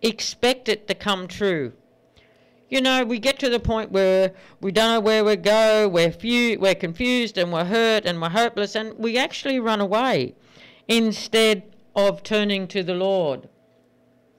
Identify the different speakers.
Speaker 1: expect it to come true. You know, we get to the point where we don't know where we go, we're confused and we're hurt and we're hopeless, and we actually run away instead of turning to the Lord.